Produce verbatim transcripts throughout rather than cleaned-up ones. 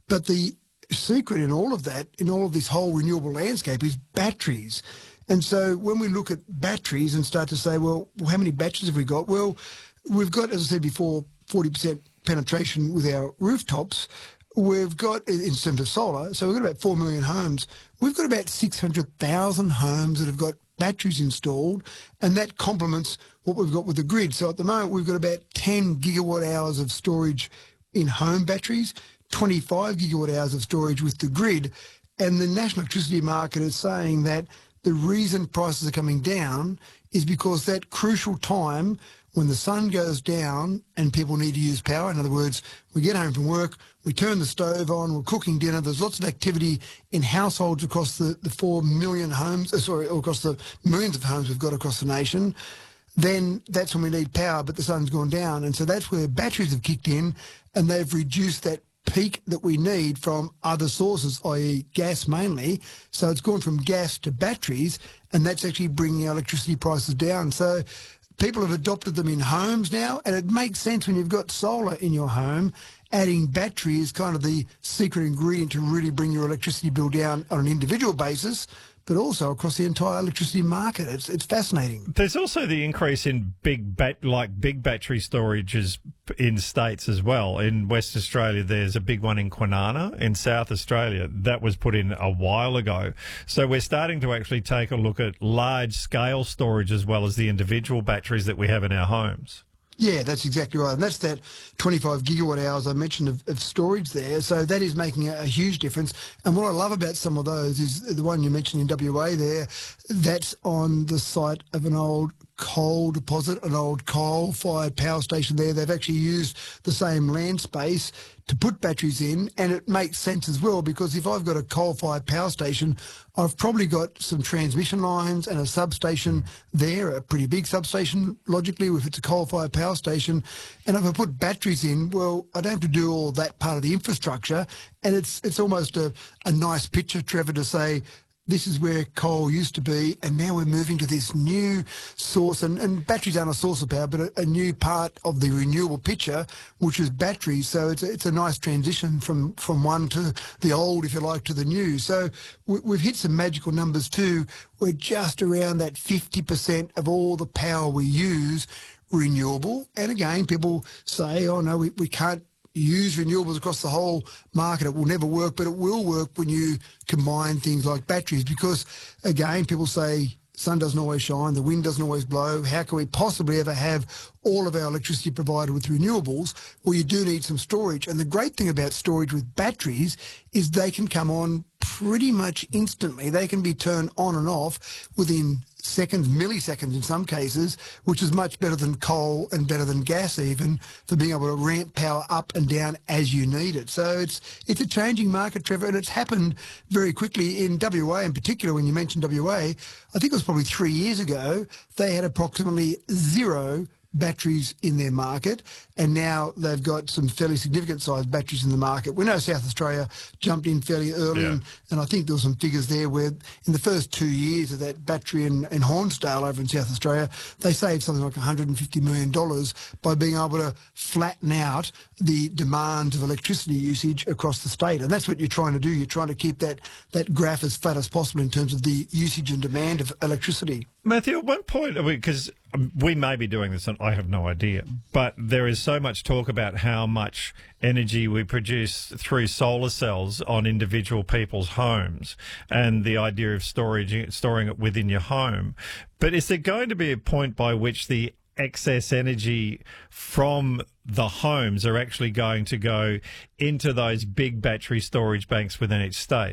But the secret in all of that, in all of this whole renewable landscape, is batteries. And so when we look at batteries and start to say, well, how many batteries have we got? Well, we've got, as I said before, forty percent penetration with our rooftops. We've got, in terms of solar, so we've got about four million homes. We've got about six hundred thousand homes that have got batteries installed, and that complements what we've got with the grid. So at the moment, we've got about ten gigawatt hours of storage in home batteries, twenty-five gigawatt hours of storage with the grid. And the National Electricity Market is saying that the reason prices are coming down is because that crucial time when the sun goes down and people need to use power, in other words, we get home from work, we turn the stove on, we're cooking dinner, there's lots of activity in households across the, the four million homes, uh, sorry, across the millions of homes we've got across the nation, then that's when we need power, but the sun's gone down. And so that's where batteries have kicked in, and they've reduced that peak that we need from other sources, that is gas mainly. So it's gone from gas to batteries, and that's actually bringing our electricity prices down. So people have adopted them in homes now, and it makes sense when you've got solar in your home. Adding battery is kind of the secret ingredient to really bring your electricity bill down on an individual basis, but also across the entire electricity market. It's it's fascinating. There's also the increase in big bat like big battery storages in states as well. In West Australia, there's a big one in Kwinana. In South Australia, that was put in a while ago. So we're starting to actually take a look at large scale storage as well as the individual batteries that we have in our homes. Yeah, that's exactly right. And that's that twenty-five gigawatt hours I mentioned of, of storage there. So that is making a, a huge difference. And what I love about some of those is the one you mentioned in W A there, that's on the site of an old coal deposit, an old coal-fired power station there. They've actually used the same land space to put batteries in, and it makes sense as well, because if I've got a coal-fired power station, I've probably got some transmission lines and a substation there, a pretty big substation, logically, if it's a coal-fired power station. And if I put batteries in, well, I don't have to do all that part of the infrastructure, and it's it's almost a, a nice picture, Trevor, to say, this is where coal used to be, and now we're moving to this new source, and, and batteries aren't a source of power, but a, a new part of the renewable picture, which is batteries. So it's a, it's a nice transition from, from one to the old, if you like, to the new. So we, we've hit some magical numbers too. We're just around that fifty percent of all the power we use renewable. And again, people say, oh no, we, we can't use renewables across the whole market. It will never work, but it will work when you combine things like batteries, because again, people say sun doesn't always shine, the wind doesn't always blow. How can we possibly ever have all of our electricity provided with renewables? Well, you do need some storage. And the great thing about storage with batteries is they can come on pretty much instantly. They can be turned on and off within seconds, milliseconds in some cases, which is much better than coal and better than gas even, for being able to ramp power up and down as you need it. So it's it's a changing market, Trevor, and it's happened very quickly in W A in particular. When you mentioned W A, I think it was probably three years ago, they had approximately zero batteries in their market, and now they've got some fairly significant sized batteries in the market. We know South Australia jumped in fairly early, yeah. and, and I think there were some figures there where in the first two years of that battery in, in Hornsdale over in South Australia, they saved something like one hundred fifty million dollars by being able to flatten out the demand of electricity usage across the state. And that's what you're trying to do. You're trying to keep that, that graph as flat as possible in terms of the usage and demand of electricity. Matthew, at one point, because we may be doing this and I have no idea, but there is so much talk about how much energy we produce through solar cells on individual people's homes and the idea of storage, storing it within your home. But is there going to be a point by which the excess energy from the homes are actually going to go into those big battery storage banks within each state?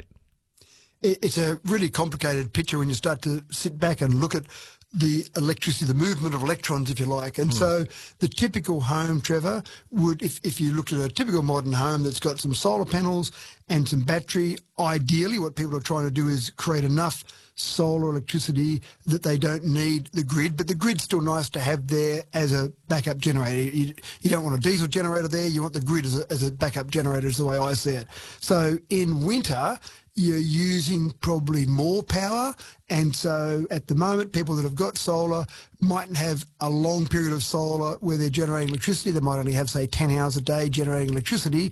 It's a really complicated picture when you start to sit back and look at the electricity, the movement of electrons, if you like. And mm. so the typical home, Trevor, would, if, if you looked at a typical modern home that's got some solar panels and some battery, ideally what people are trying to do is create enough solar electricity that they don't need the grid, but the grid's still nice to have there as a backup generator. You, you don't want a diesel generator there, you want the grid as a, as a backup generator is the way I see it. So in winter, you're using probably more power, and so at the moment people that have got solar mightn't have a long period of solar where they're generating electricity. They might only have, say, ten hours a day generating electricity,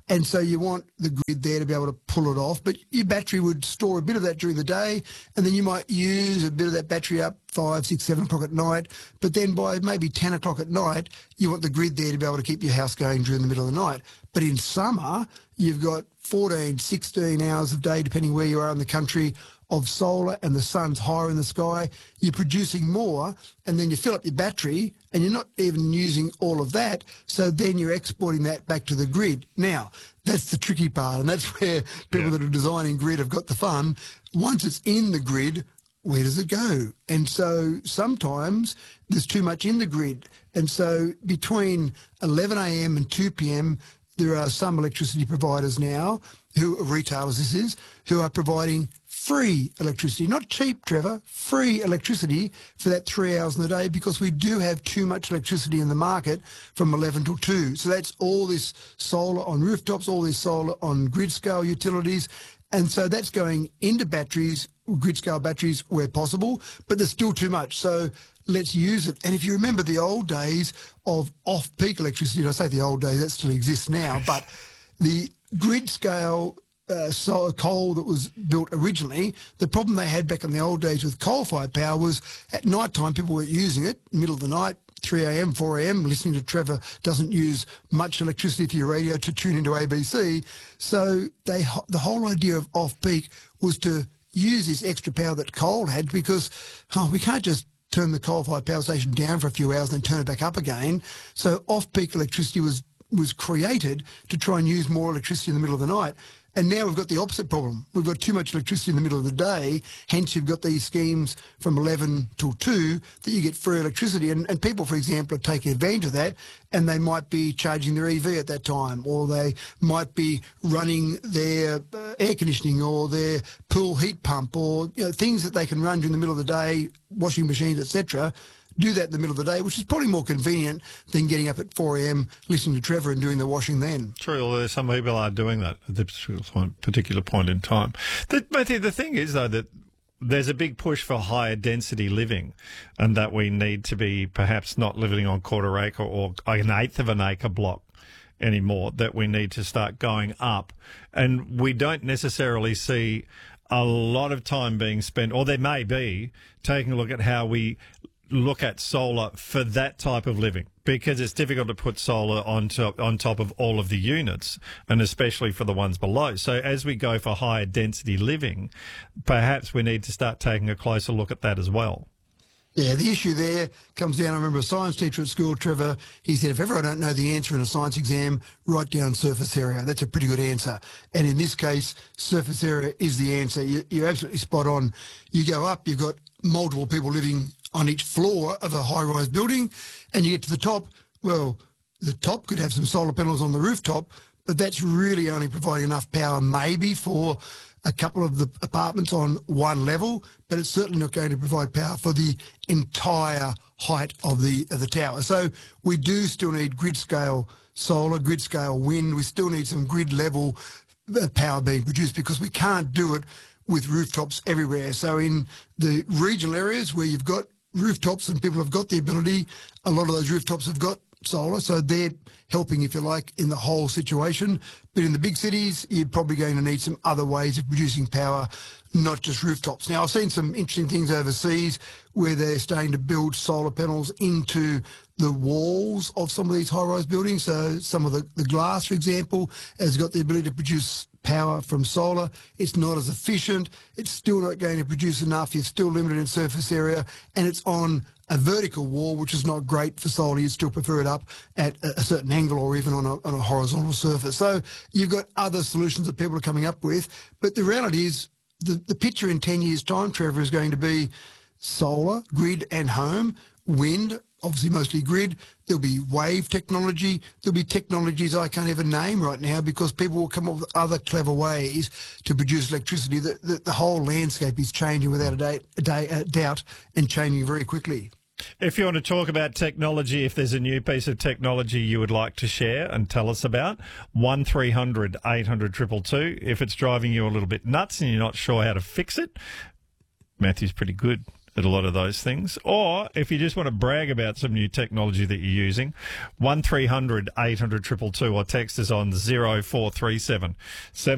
And so you want the grid there to be able to pull it off. But your battery would store a bit of that during the day, and then you might use a bit of that battery up five, six, seven o'clock at night. But then by maybe ten o'clock at night, you want the grid there to be able to keep your house going during the middle of the night. But in summer, you've got fourteen, sixteen hours of day, depending where you are in the country, of solar, and the sun's higher in the sky. You're producing more, and then you fill up your battery, and you're not even using all of that, so then you're exporting that back to the grid. Now, that's the tricky part, and that's where people yeah. that are designing grid have got the fun. Once it's in the grid, where does it go? And so sometimes there's too much in the grid. And so between eleven a m and two p m, there are some electricity providers now, who retailers this is, who are providing free electricity, not cheap, Trevor, free electricity for that three hours in the day, because we do have too much electricity in the market from eleven till two. So that's all this solar on rooftops, all this solar on grid scale utilities. And so that's going into batteries, grid scale batteries where possible, but there's still too much. So let's use it. And if you remember the old days of off-peak electricity, and I say the old days, that still exists now, but the grid scale uh, solar coal that was built originally, the problem they had back in the old days with coal-fired power was at night time people weren't using it, middle of the night, three a m, four a m, listening to Trevor doesn't use much electricity to your radio to tune into A B C. So they the whole idea of off-peak was to use this extra power that coal had, because oh, we can't just turn the coal-fired power station down for a few hours and then turn it back up again. So off-peak electricity was was created to try and use more electricity in the middle of the night. And now we've got the opposite problem. We've got too much electricity in the middle of the day, hence you've got these schemes from eleven till two that you get free electricity. And, and people, for example, are taking advantage of that, and they might be charging their E V at that time, or they might be running their uh, air conditioning or their pool heat pump, or you know, things that they can run during the middle of the day, washing machines, et cetera, do that in the middle of the day, which is probably more convenient than getting up at four a m, listening to Trevor and doing the washing then. True, although some people are doing that at this particular point in time. The, Matthew, the thing is, though, that there's a big push for higher density living, and that we need to be perhaps not living on quarter acre or an eighth of an acre block anymore, that we need to start going up. And we don't necessarily see a lot of time being spent, or there may be, taking a look at how we look at solar for that type of living, because it's difficult to put solar on top, on top of all of the units, and especially for the ones below. So as we go for higher density living, perhaps we need to start taking a closer look at that as well. Yeah, the issue there comes down, I remember a science teacher at school, Trevor, he said, if ever I don't know the answer in a science exam, write down surface area. That's a pretty good answer. And in this case, surface area is the answer. You, you're absolutely spot on. You go up, you've got multiple people living on each floor of a high-rise building, and you get to the top, well, the top could have some solar panels on the rooftop, but that's really only providing enough power maybe for a couple of the apartments on one level, but it's certainly not going to provide power for the entire height of the of the tower. So we do still need grid-scale solar, grid-scale wind. We still need some grid-level power being produced, because we can't do it with rooftops everywhere. So in the regional areas where you've got rooftops and people have got the ability, a lot of those rooftops have got solar, so they're helping, if you like, in the whole situation. But in the big cities, you're probably going to need some other ways of producing power, not just rooftops. Now, I've seen some interesting things overseas where they're starting to build solar panels into the walls of some of these high-rise buildings. So some of the, the glass, for example, has got the ability to produce power from solar. It's not as efficient. It's still not going to produce enough. You're still limited in surface area, and it's on a vertical wall, which is not great for solar. You'd still prefer it up at a certain angle, or even on a, on a horizontal surface. So you've got other solutions that people are coming up with. But the reality is the, the picture in ten years' time, Trevor, is going to be solar, grid and home, wind, obviously mostly grid. There'll be wave technology. There'll be technologies I can't even name right now, because people will come up with other clever ways to produce electricity. The, the, the whole landscape is changing without a, day, a, day, a doubt, and changing very quickly. If you want to talk about technology, if there's a new piece of technology you would like to share and tell us about, one three hundred eight hundred two two two. If it's driving you a little bit nuts and you're not sure how to fix it, Matthew's pretty good at a lot of those things. Or if you just want to brag about some new technology that you're using, one three hundred eight hundred two two two or text us on zero four three seven seven